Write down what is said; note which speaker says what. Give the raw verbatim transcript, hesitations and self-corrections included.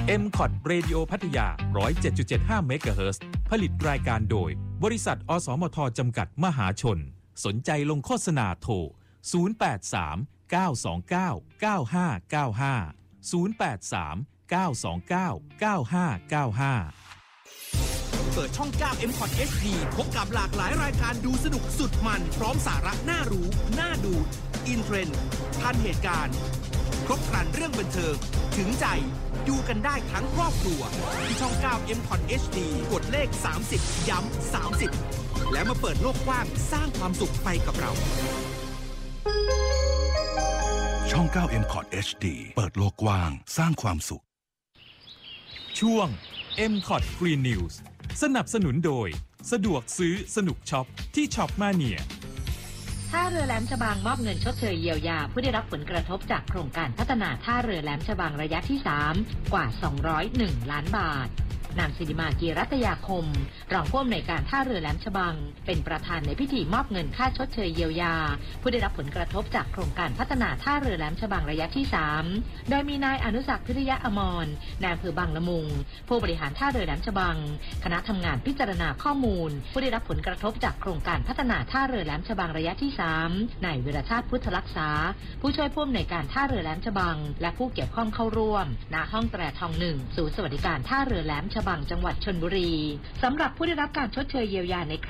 Speaker 1: เอ็ม คอท Radio พัทยา หนึ่งศูนย์เจ็ดจุดเจ็ดห้า เมกะเฮิรตซ์ ผลิตรายการโดยบริษัทอสมทจำกัดมหาชนสนใจลงโฆษณาโทรศูนย์ แปด สาม เก้า สอง เก้า เก้า ห้า เก้า ห้า ศูนย์ แปด สาม เก้า สอง เก้า เก้า ห้า เก้า ห้า
Speaker 2: เปิดช่อง เก้า เอ็ม คอท เอช ดี พบกับหลากหลายรายการดูสนุกสุดมันพร้อมสาระน่ารู้น่าดูอินเทรนด์ทันเหตุการณ์ครบครันเรื่องบันเทิงถึงใจดูกันได้ทั้งครอบครัวที่ช่อง เก้า เอ็ม คอท เอช ดี กดเลขสามสิบย้ำสามสิบแล้วมาเปิดโลกกว้างสร้างความสุขไปกับเรา
Speaker 3: ช่อง เก้า เอ็ม คอท เอช ดี เปิดโลกกว้างสร้างความสุข
Speaker 1: ช่วง เอ็ม คอท Green News สนับสนุนโดยสะดวกซื้อสนุกช็อปที่ช็อปมาเนีย
Speaker 4: ท่าเรือแหลมฉบังมอบเงินชดเชยเยียวยาผู้ได้รับผลกระทบจากโครงการพัฒนาท่าเรือแหลมฉบังระยะที่สามกว่าสองร้อยเอ็ดล้านบาทนางศิริมากีรัตยาคมรองผู้อำนวยการท่าเรือแหลมฉบังเป็นประธานในพิธีมอบเงินค่าชดเชยเยียวยาผู้ได้รับผลกระทบจากโครงการพัฒนาท่าเรือแหลมฉบังระยะที่สามโดยมีนายอนุศักดิ์พิริยะอมรนายอำเภอบางละมุงผู้บริหารท่าเรือแหลมฉบังคณะทำงานพิจารณาข้อมูลผู้ได้รับผลกระทบจากโครงการพัฒนาท่าเรือแหลมฉบังระยะที่สามนายวิรชาติพุทธรักษาผู้ช่วยผู้อำนวยการท่าเรือแหลมฉบังและผู้เกี่ยวข้องเข้าร่วมณห้องแตรทองหนึ่งศูนย์สวัสดิการท่าเรือแหลมฉบังจังหวัดชลบุรีสำหรับผู้ได้รับการชดเชยเยียวยาใน